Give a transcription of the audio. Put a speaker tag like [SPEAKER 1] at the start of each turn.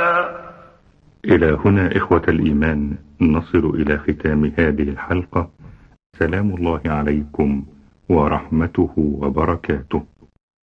[SPEAKER 1] إلى هنا إخوة الإيمان نصل إلى ختام هذه الحلقة. سلام الله عليكم ورحمته وبركاته.